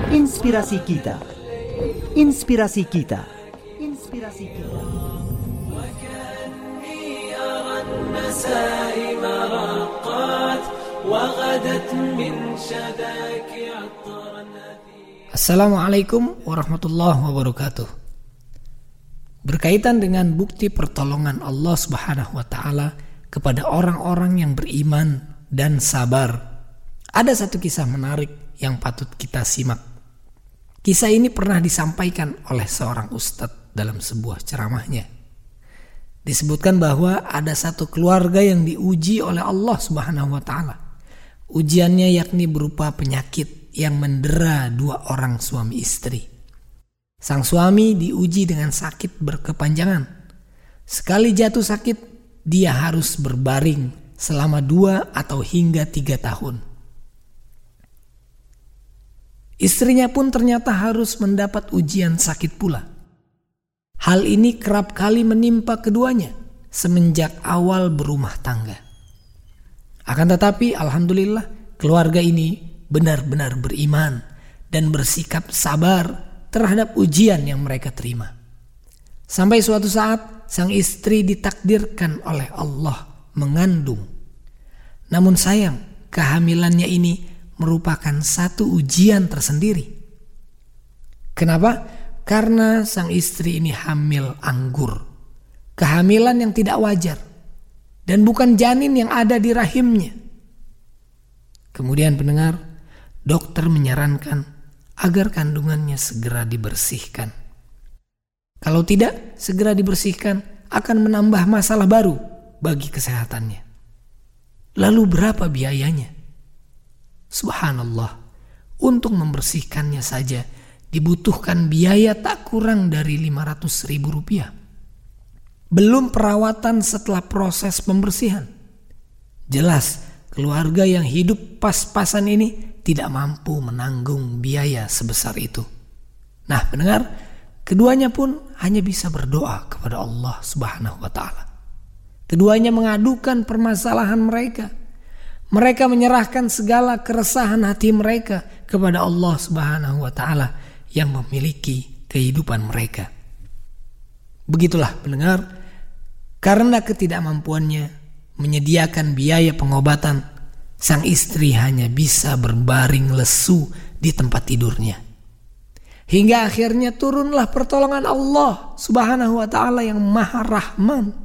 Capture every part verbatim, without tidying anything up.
Inspirasi kita. Inspirasi kita. Inspirasi kita. Assalamualaikum warahmatullahi wabarakatuh. Berkaitan dengan bukti pertolongan Allah Subhanahu wa taala kepada orang-orang yang beriman dan sabar, ada satu kisah menarik yang patut kita simak. Kisah ini pernah disampaikan oleh seorang ustadz dalam sebuah ceramahnya. Disebutkan bahwa ada satu keluarga yang diuji oleh Allah Subhanahu wa taala. Ujiannya yakni berupa penyakit yang mendera dua orang suami istri. Sang suami diuji dengan sakit berkepanjangan. Sekali jatuh sakit, dia harus berbaring selama dua atau hingga tiga tahun. Istrinya pun ternyata harus mendapat ujian sakit pula. Hal ini kerap kali menimpa keduanya semenjak awal berumah tangga. Akan tetapi alhamdulillah keluarga ini benar-benar beriman dan bersikap sabar terhadap ujian yang mereka terima. Sampai suatu saat sang istri ditakdirkan oleh Allah mengandung. Namun sayang, kehamilannya ini merupakan satu ujian tersendiri. Kenapa? Karena sang istri ini hamil anggur. Kehamilan yang tidak wajar. Dan bukan janin yang ada di rahimnya. Kemudian pendengar, dokter menyarankan agar kandungannya segera dibersihkan. Kalau tidak segera dibersihkan akan menambah masalah baru bagi kesehatannya. Lalu berapa biayanya? Subhanallah, untuk membersihkannya saja dibutuhkan biaya tak kurang dari lima ratus ribu rupiah. Belum perawatan setelah proses pembersihan. Jelas keluarga yang hidup pas-pasan ini tidak mampu menanggung biaya sebesar itu. Nah pendengar, keduanya pun hanya bisa berdoa kepada Allah Subhanahu wa taala. Keduanya mengadukan permasalahan mereka. Mereka menyerahkan segala keresahan hati mereka kepada Allah Subhanahu wa taala yang memiliki kehidupan mereka. Begitulah pendengar, karena ketidakmampuannya menyediakan biaya pengobatan, sang istri hanya bisa berbaring lesu di tempat tidurnya. Hingga akhirnya turunlah pertolongan Allah Subhanahu wa taala yang Maha Rahman.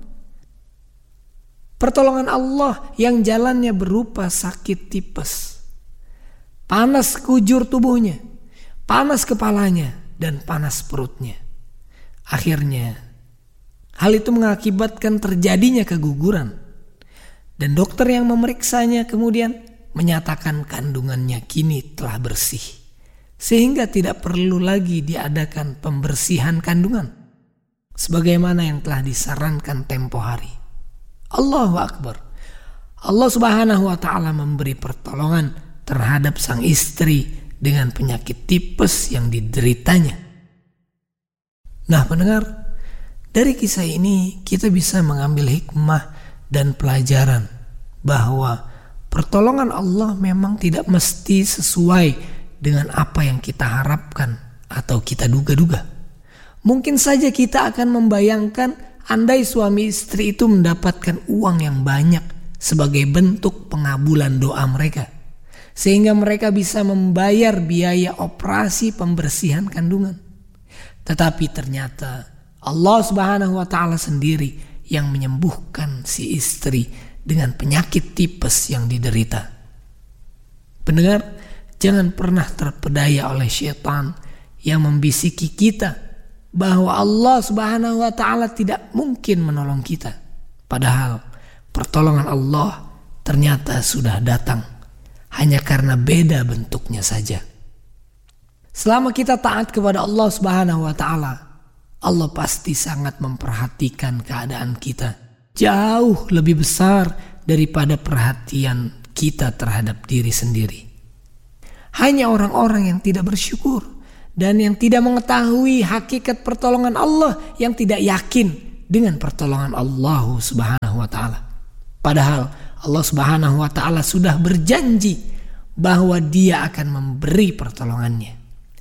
Pertolongan Allah yang jalannya berupa sakit tipes. Panas kujur tubuhnya, panas kepalanya, dan panas perutnya. Akhirnya, hal itu mengakibatkan terjadinya keguguran. Dan dokter yang memeriksanya kemudian menyatakan kandungannya kini telah bersih. Sehingga tidak perlu lagi diadakan pembersihan kandungan. Sebagaimana yang telah disarankan tempo hari. Allahu Akbar. Allah Subhanahu wa taala memberi pertolongan terhadap sang istri dengan penyakit tipes yang dideritanya. Nah pendengar, dari kisah ini kita bisa mengambil hikmah dan pelajaran bahwa pertolongan Allah memang tidak mesti sesuai dengan apa yang kita harapkan atau kita duga-duga. Mungkin saja kita akan membayangkan andai suami istri itu mendapatkan uang yang banyak sebagai bentuk pengabulan doa mereka, sehingga mereka bisa membayar biaya operasi pembersihan kandungan. Tetapi ternyata Allah Subhanahu wa taala sendiri yang menyembuhkan si istri dengan penyakit tipes yang diderita. Pendengar, jangan pernah terpedaya oleh syaitan yang membisiki kita bahwa Allah Subhanahu wa taala tidak mungkin menolong kita. Padahal pertolongan Allah ternyata sudah datang, hanya karena beda bentuknya saja. Selama kita taat kepada Allah Subhanahu wa taala, Allah pasti sangat memperhatikan keadaan kita, jauh lebih besar daripada perhatian kita terhadap diri sendiri. Hanya orang-orang yang tidak bersyukur dan yang tidak mengetahui hakikat pertolongan Allah yang tidak yakin dengan pertolongan Allah Subhanahu wa taala. Padahal Allah Subhanahu wa taala sudah berjanji bahwa Dia akan memberi pertolongannya.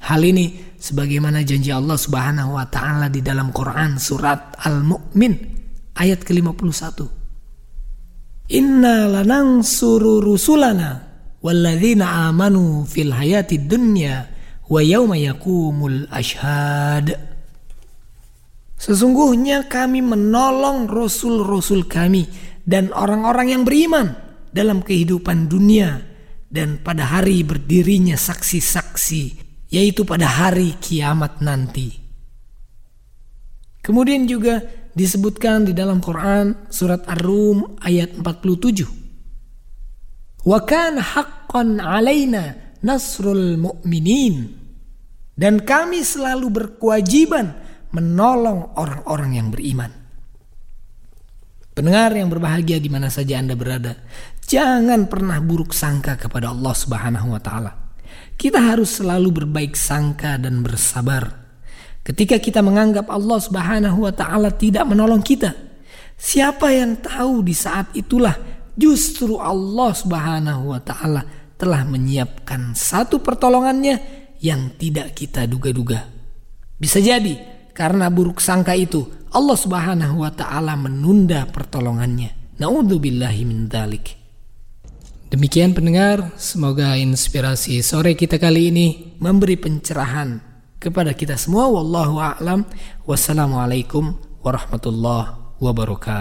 Hal ini sebagaimana janji Allah Subhanahu wa taala di dalam Quran surat Al-Mu'min ayat ke lima puluh satu. Inna lanansuru rusulana walladzina amanu fil hayatid dunya wa yauma yaqumul ashhad. Sesungguhnya kami menolong rasul-rasul kami dan orang-orang yang beriman dalam kehidupan dunia dan pada hari berdirinya saksi-saksi, yaitu pada hari kiamat nanti. Kemudian juga disebutkan di dalam Quran surat Ar-Rum ayat empat puluh tujuh. Wa kana haqqan 'alaina nasrul mu'minin. Dan kami selalu berkewajiban menolong orang-orang yang beriman. Pendengar yang berbahagia di mana saja Anda berada, jangan pernah buruk sangka kepada Allah Subhanahu wa taala. Kita harus selalu berbaik sangka dan bersabar. Ketika kita menganggap Allah Subhanahu wa taala tidak menolong kita, siapa yang tahu di saat itulah justru Allah Subhanahu wa taala telah menyiapkan satu pertolongannya yang tidak kita duga-duga. Bisa jadi karena buruk sangka itu Allah Subhanahu wa taala menunda pertolongannya. Na'udzubillahi min dzalik. Demikian pendengar, semoga inspirasi sore kita kali ini memberi pencerahan kepada kita semua. Wallahu a'lam. Wassalamualaikum warahmatullahi wabarakatuh.